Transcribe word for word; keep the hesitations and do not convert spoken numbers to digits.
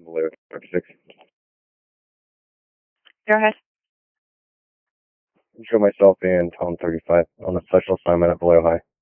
Vallejo thirty-six. Go ahead. Show myself and Tom thirty-five on a special assignment at Vallejo High.